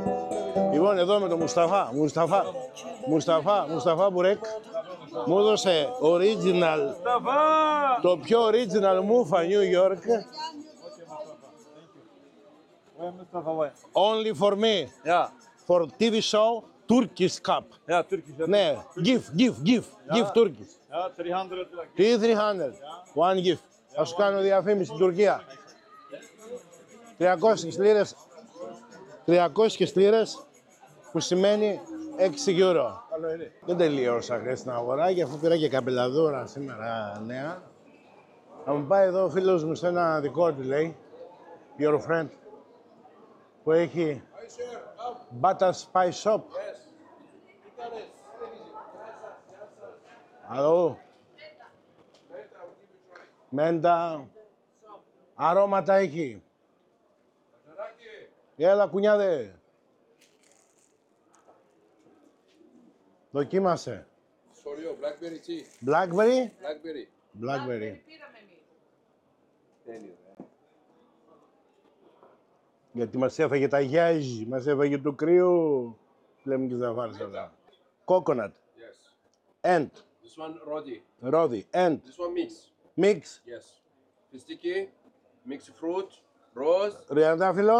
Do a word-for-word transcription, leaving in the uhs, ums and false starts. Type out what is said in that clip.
Λοιπόν, εδώ με τον Μουσταφά. Μουσταφά, Μουσταφά, Μουσταφά Μπουρέκ. Μου έδωσε original, το πιο original μούφα New York. Only for me. Yeah. For τι βι show, Turkish cup. Yeah, Turkish. Ναι, give, give, give, give Turkish. Yeah, three hundred. Τι τριακόσια, one gift. Θα σου κάνω διαφήμιση στην Τουρκία. τριακόσιες λίρες, τριακόσιες λίρες που σημαίνει έξι ευρώ. Δεν τελείωσα χθες στην αγορά και αφού πήρα και καπελαδούρα σήμερα νέα. Θα μου πάει εδώ ο φίλος μου σε ένα δικό του λέει, your friend, που έχει Butter Spice Shop. Αλλού. Μέντα. Αρώματα έχει. Έλα κουνιάδε. Δοκίμασε. Σοριό, blackberry tea. Blackberry. Blackberry. Blackberry. Γιατί μας έφαγε τα γιάζι, μας έφαγε το κρύο. Λέμε και στα φάρσα εδώ. Coconut. Yes. And. This one roti. Ρόδι. And. This one mix. Mix. Yes. Fistiki, mixed fruit, rose. Ριαντάφυλλο.